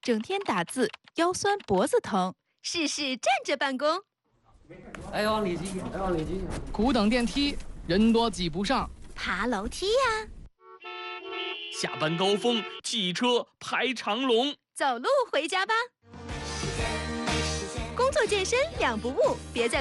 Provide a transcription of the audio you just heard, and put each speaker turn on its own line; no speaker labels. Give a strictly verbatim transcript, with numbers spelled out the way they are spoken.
整天打字，腰酸脖子疼，
试试站着办公。
哎，往里挤，哎，往里挤。
苦等电梯，人多挤不上。
爬楼梯呀、
下班高峰，汽车排长龙。
走路回家吧。工作健身两不误，别再